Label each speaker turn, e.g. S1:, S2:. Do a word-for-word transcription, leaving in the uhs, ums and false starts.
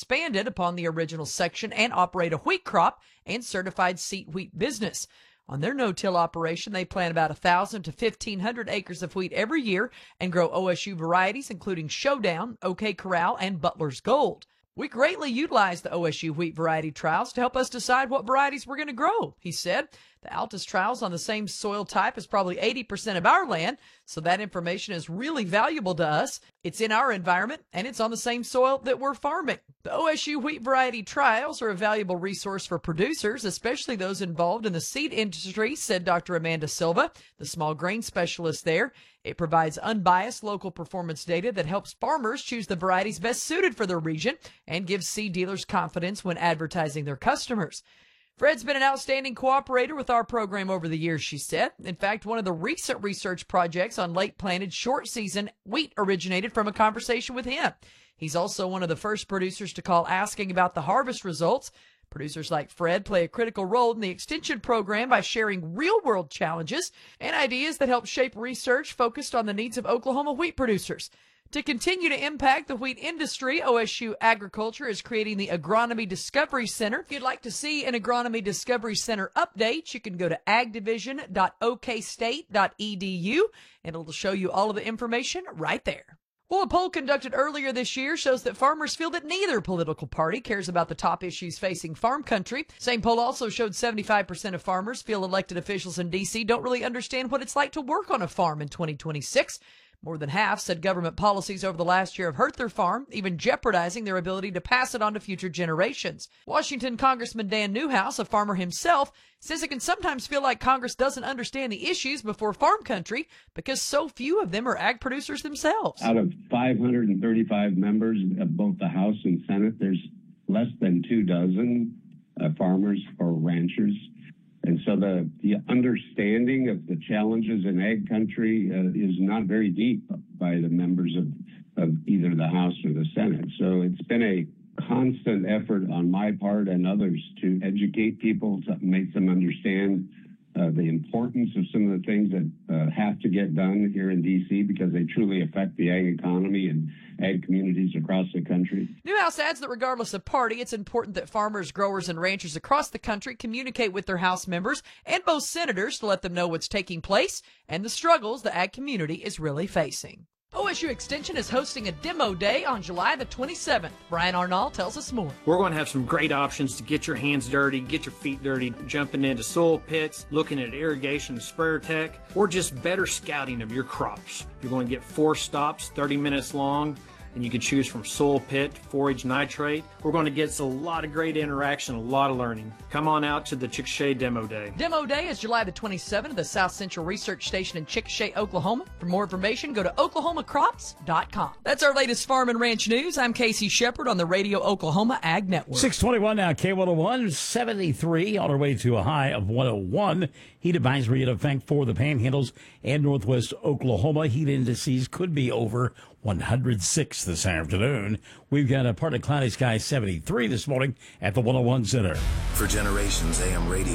S1: expanded upon the original section and operate a wheat crop and certified seed wheat business. On their no-till operation, they plant about one thousand to fifteen hundred acres of wheat every year and grow O S U varieties, including Showdown, OK Corral, and Butler's Gold. We greatly utilize the O S U wheat variety trials to help us decide what varieties we're going to grow, he said. The Altus trials on the same soil type as probably eighty percent of our land, so that information is really valuable to us. It's in our environment, and it's on the same soil that we're farming. The O S U wheat variety trials are a valuable resource for producers, especially those involved in the seed industry, said Doctor Amanda Silva, the small grain specialist there. It provides unbiased local performance data that helps farmers choose the varieties best suited for their region and gives seed dealers confidence when advertising their customers. Fred's been an outstanding cooperator with our program over the years, she said. In fact, one of the recent research projects on late planted short season wheat originated from a conversation with him. He's also one of the first producers to call asking about the harvest results. Producers like Fred play a critical role in the extension program by sharing real-world challenges and ideas that help shape research focused on the needs of Oklahoma wheat producers. To continue to impact the wheat industry, O S U Agriculture is creating the Agronomy Discovery Center. If you'd like to see an Agronomy Discovery Center update, you can go to ag division dot o k state dot e d u, and it'll show you all of the information right there. Well, a poll conducted earlier this year shows that farmers feel that neither political party cares about the top issues facing farm country. Same poll also showed seventy-five percent of farmers feel elected officials in D C don't really understand what it's like to work on a farm in twenty twenty-six. More than half said government policies over the last year have hurt their farm, even jeopardizing their ability to pass it on to future generations. Washington Congressman Dan Newhouse, a farmer himself, says it can sometimes feel like Congress doesn't understand the issues before farm country because so few of them are ag producers themselves.
S2: Out of five hundred thirty-five members of both the House and Senate, there's less than two dozen uh, farmers or ranchers. And so the, the understanding of the challenges in ag country uh, is not very deep by the members of, of either the House or the Senate. So it's been a constant effort on my part and others to educate people, to make them understand uh, the importance of some of the things that uh, have to get done here in D C because they truly affect the ag economy and ag communities across the country.
S1: Newhouse adds that regardless of party, it's important that farmers, growers, and ranchers across the country communicate with their House members and both senators to let them know what's taking place and the struggles the ag community is really facing. O S U Extension is hosting a demo day on July the twenty-seventh. Brian Arnall tells us more.
S3: We're going to have some great options to get your hands dirty, get your feet dirty, jumping into soil pits, looking at irrigation and sprayer tech, or just better scouting of your crops. You're going to get four stops, thirty minutes long, and you can choose from soil pit, forage nitrate. We're going to get a lot of great interaction, a lot of learning. Come on out to the Chickasha Demo Day.
S1: Demo Day is July the twenty-seventh at the South Central Research Station in Chickasha, Oklahoma. For more information, go to oklahoma crops dot com. That's our latest farm and ranch news. I'm Casey Shepard on the Radio Oklahoma Ag Network.
S4: six twenty-one now, K one oh one, seventy-three on our way to a high of one oh one. Heat advisory in effect for the Panhandles and Northwest Oklahoma. Heat indices could be over one hundred six this afternoon. We've got a partly cloudy sky, seventy-three this morning at the one oh one Center.
S5: For generations, A M Radio